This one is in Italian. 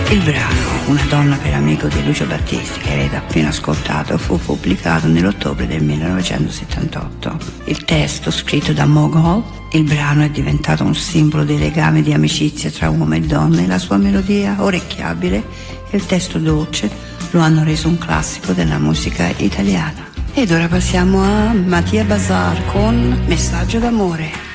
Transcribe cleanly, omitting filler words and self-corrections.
Il brano Una donna per amico di Lucio Battisti, che avete appena ascoltato, fu pubblicato nell'ottobre del 1978. Il testo, scritto da Mogol, il brano è diventato un simbolo dei legami di amicizia tra uomo e donna, e la sua melodia orecchiabile e il testo dolce lo hanno reso un classico della musica italiana. Ed ora passiamo a Mattia Bazar con Messaggio d'amore.